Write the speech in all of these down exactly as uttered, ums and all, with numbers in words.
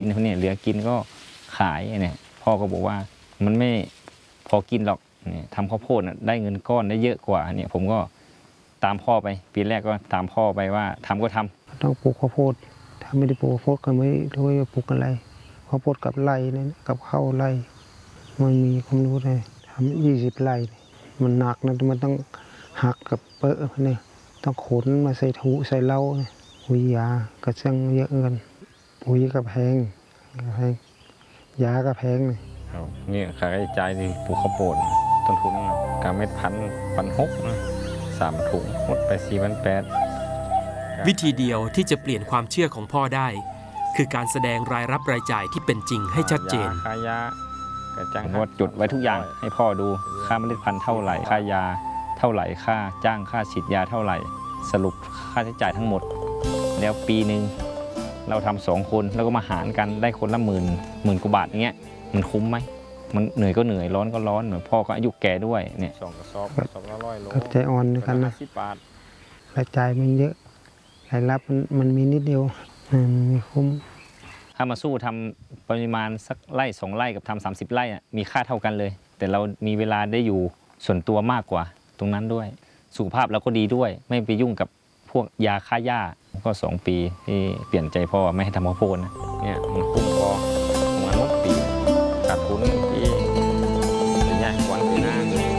เนี่ยเหลือกินก็ขายเนี่ยพ่อก็บอกว่ามันไม่พอกินหรอกเนี่ยทำข้าวโพดได้เงินก้อนได้เยอะกว่าเนี่ยผมก็ตามพ่อไปปีแรกก็ตามพ่อไปว่าทำก็ทำต้องปลูกข้าวโพดถ้าไม่ได้ปลูกข้าวโพดก็ไม่รู้ว่าปลูกอะไรข้าวโพดกับไร่เนี่ยกับข้าวไร่มันมีความรู้เลยทำยี่สิบไร่มันหนักนะมันต้องหักกับเปอะเนี่ยต้องขนมาใส่ถุใส่เล้าปุ๋ยยากระชังเยอะเงินปุ๋ยกับแพงแพงยากับแพงเลยนี่ค่าใช้จ่ายที่ปลูกข้าวโพดต้นทุนการเม็ดพันพันหกนะสามถุงหมดไปสี่พันแปดวิธีเดียวที่จะเปลี่ยนความเชื่อของพ่อได้คือการแสดงรายรับรายจ่ายที่เป็นจริงให้ชัดเจนค่ายากระจังวัดจุดไว้ทุกอย่างให้พ่อดูค่าเมล็ดพันธุ์เท่าไหร่ค่ายาเท่าไหร่ค่าจ้างค่าฉีดยาเท่าไหร่สรุปค่าใช้จ่ายทั้งหมดแล้วปีหนึ่งเราทำสองคนแล้วก็มาหารกันได้คนละหมื่นหมื่นกว่าบาทอย่างเงี้ยมันคุ้มไหมมันเหนื่อยก็เหนื่อยร้อนก็ร้อนเหมือนพ่อก็อายุแก่ด้วยเนี่ยสองกระสอบกระสอบละร้อยโลใจอ่อนกันนะสิบบาทรายจ่ายมันเยอะรายรับมันมันมีนิดเดียวมันไม่คุ้มถ้ามาสู้ทำปริมาณสักไร่สองไร่กับทำสามสิบไร่มีค่าเท่ากันเลยแต่เรามีเวลาได้อยู่ส่วนตัวมากกว่าตรงนั้นด้วยสุขภาพเราก็ดีด้วยไม่ไปยุ่งกับพวกยาฆ่าหญ้าก็สองปีที่เปลี่ยนใจพ่อไม่ให้ทำข้าวโพดนะเนี่ยมันคุ้มพอประมาณหมดปีขาดทุนที่เป็นยากกว่าปีหน้า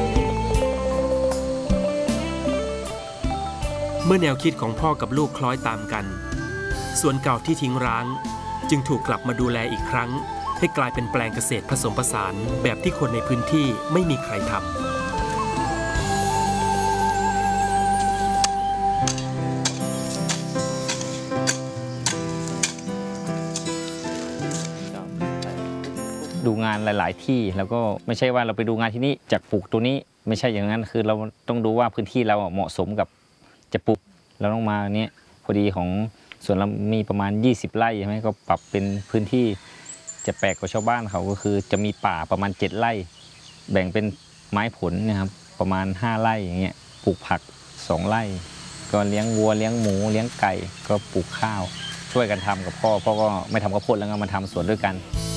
เมื่อแนวคิดของพ่อกับลูกคล้อยตามกันส่วนเก่าที่ทิ้งร้างจึงถูกกลับมาดูแลอีกครั้งให้กลายเป็นแปลงเกษตรผสมผสานแบบที่คนในพื้นที่ไม่มีใครทำดูงานหลายๆที่แล้วก็ไม่ใช่ว่าเราไปดูงานที่นี่จากปลูกตัวนี้ไม่ใช่อย่างนั้นคือเราต้องดูว่าพื้นที่เราเหมาะสมกับจะปลูกเราต้องมาเนี้ยพอดีของส่วนเรามีประมาณยี่สิบไร่ใช่ไหมก็ปรับเป็นพื้นที่จะแปลกกว่าชาวบ้านเขาก็คือจะมีป่าประมาณเจ็ดไร่แบ่งเป็นไม้ผลนะครับประมาณห้าไร่อย่างเงี้ยปลูกผักสองไร่ก็เลี้ยงวัวเลี้ยงหมูเลี้ยงไก่ก็ปลูกข้าวช่วยกันทำกับพ่อพ่อก็ไม่ทำข้าวโพดแล้วก็มาทำสวนด้วยกัน